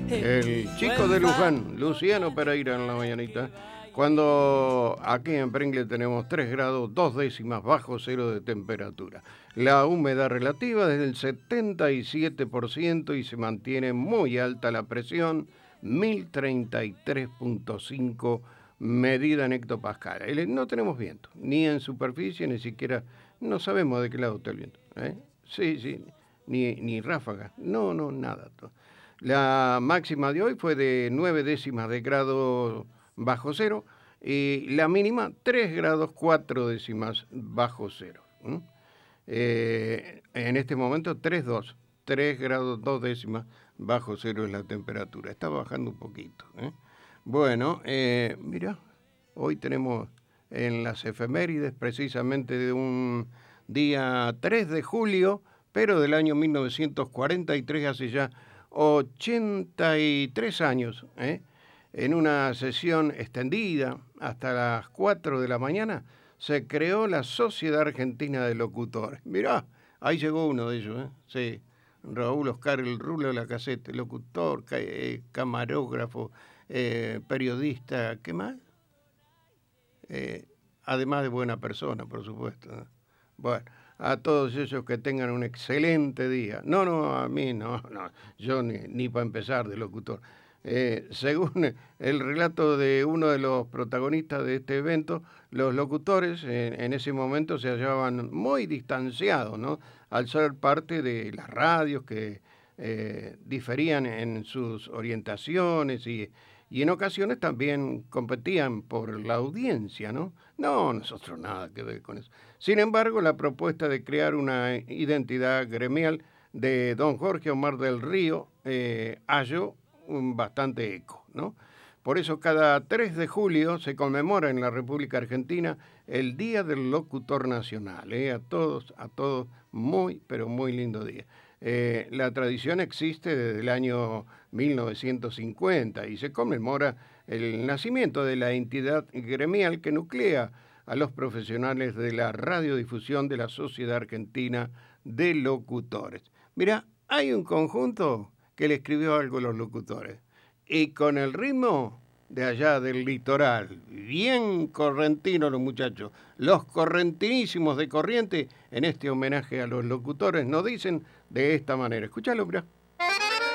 El chico de Luján, Luciano Pereira en la mañanita. Cuando aquí en Pringle tenemos 3 grados, 2 décimas bajo cero de temperatura. La humedad relativa desde el 77% y se mantiene muy alta la presión, 1033,5 medida en hectopascal. No tenemos viento, ni en superficie, ni siquiera, no sabemos de qué lado está el viento. Sí, sí, ni ráfaga, no, nada. La máxima de hoy fue de 9 décimas de grado bajo cero y la mínima 3 grados 4 décimas bajo cero. En este momento 3 grados 2 décimas bajo cero es la temperatura. Está bajando un poquito. Bueno, mira, hoy tenemos en las efemérides precisamente de un día 3 de julio, pero del año 1943, hace ya 83 años, en una sesión extendida hasta las 4 de la mañana, se creó la Sociedad Argentina de Locutores. Mirá, ahí llegó uno de ellos, sí, Raúl Oscar El Rulo Lacasette, locutor, camarógrafo, periodista, ¿qué más? Además de buena persona, por supuesto. Bueno, a todos ellos que tengan un excelente día. No, a mí no, yo ni para empezar de locutor. Según el relato de uno de los protagonistas de este evento, los locutores en ese momento se hallaban muy distanciados, ¿no? Al ser parte de las radios que diferían en sus orientaciones y en ocasiones también competían por la audiencia, ¿no? No, nosotros nada que ver con eso. Sin embargo, la propuesta de crear una identidad gremial de don Jorge Omar del Río halló un bastante eco, ¿no? Por eso cada 3 de julio se conmemora en la República Argentina el Día del Locutor Nacional. A todos, muy, pero muy lindo día. La tradición existe desde el año 1950 y se conmemora el nacimiento de la entidad gremial que nuclea a los profesionales de la radiodifusión de la Sociedad Argentina de Locutores. Mira, hay un conjunto que le escribió algo a los locutores y con el ritmo de allá del litoral, bien correntinos los muchachos, los correntinísimos de Corriente, en este homenaje a los locutores, nos dicen de esta manera. Escúchalo, mirá.